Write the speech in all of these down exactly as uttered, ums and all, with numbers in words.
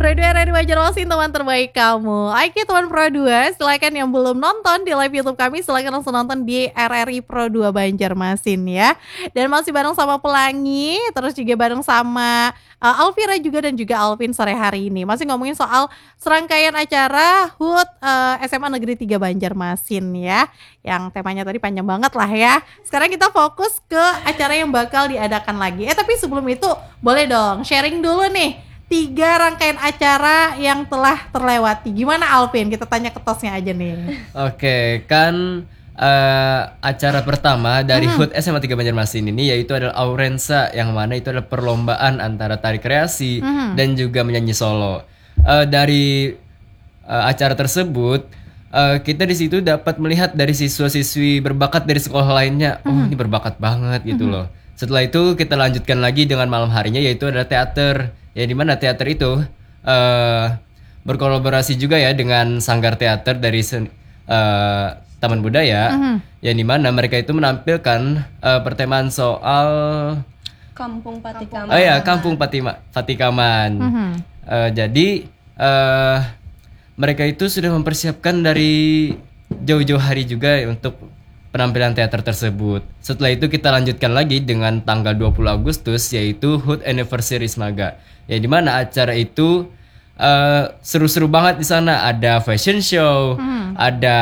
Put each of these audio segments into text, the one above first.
Pro dua Radio Banjarmasin, teman terbaik kamu. Oke teman Pro dua, silakan yang belum nonton di live YouTube kami, silakan langsung nonton di R R I Pro dua Banjarmasin ya. Dan masih bareng sama Pelangi, terus juga bareng sama uh, Alvira juga dan juga Alvin sore hari ini. Masih ngomongin soal serangkaian acara H U T uh, S M A Negeri tiga Banjarmasin ya. Yang temanya tadi panjang banget lah ya. Sekarang kita fokus ke acara yang bakal diadakan lagi. Eh tapi sebelum itu boleh dong sharing dulu nih tiga rangkaian acara yang telah terlewati. Gimana Alvin? Kita tanya ke tosnya aja nih. Oke, kan uh, acara pertama dari hmm. H U T S M A tiga Banjarmasin ini yaitu adalah Aurensa, yang mana itu adalah perlombaan antara tari kreasi hmm. dan juga menyanyi solo. Uh, dari uh, acara tersebut, uh, kita di situ dapat melihat dari siswa-siswi berbakat dari sekolah lainnya. Hmm. Oh, ini berbakat banget gitu hmm. loh. Setelah itu kita lanjutkan lagi dengan malam harinya yaitu adalah teater. Ya di mana teater itu uh, berkolaborasi juga ya dengan sanggar teater dari sen, uh, Taman Budaya, uh-huh. ya di mana mereka itu menampilkan uh, pertemuan soal Kampung Patikaman. Oh ya, Kampung Patima, Patikaman. Uh-huh. Uh, jadi uh, mereka itu sudah mempersiapkan dari jauh-jauh hari juga untuk penampilan teater tersebut. Setelah itu kita lanjutkan lagi dengan tanggal dua puluh Agustus yaitu H U T Anniversary Smaga. Ya di mana acara itu uh, seru-seru banget di sana. Ada fashion show, hmm. ada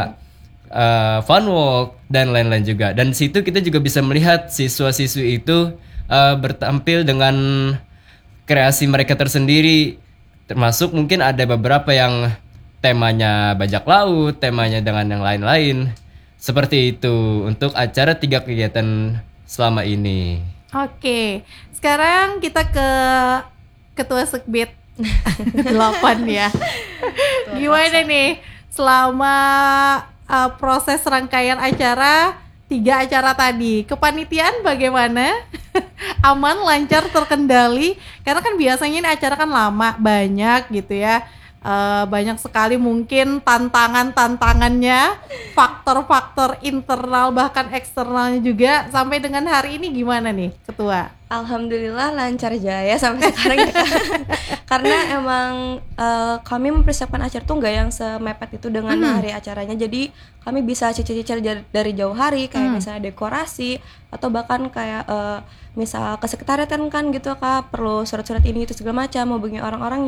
uh, fun walk dan lain-lain juga. Dan di situ kita juga bisa melihat siswa-siswi itu uh, bertampil dengan kreasi mereka tersendiri. Termasuk mungkin ada beberapa yang temanya bajak laut, temanya dengan yang lain-lain. Seperti itu untuk acara tiga kegiatan selama ini. Oke, sekarang kita ke Ketua Sekbid delapan ya. Gimana nih selama uh, proses rangkaian acara tiga acara tadi, kepanitiaan bagaimana? Aman, lancar, terkendali? Karena kan biasanya ini acara kan lama, banyak gitu ya. Uh, banyak sekali mungkin tantangan-tantangannya, faktor-faktor internal bahkan eksternalnya juga. Sampai dengan hari ini gimana nih Ketua? Alhamdulillah lancar jaya sampai sekarang ya kan. Karena emang uh, kami mempersiapkan acara tuh nggak yang semepet itu dengan hmm. hari acaranya. Jadi kami bisa cicil-cicil dari jauh hari kayak hmm. misalnya dekorasi atau bahkan kayak uh, misal ke sekretariat kan gitu Kak, perlu surat-surat ini itu segala macam, mau hubungi orang-orang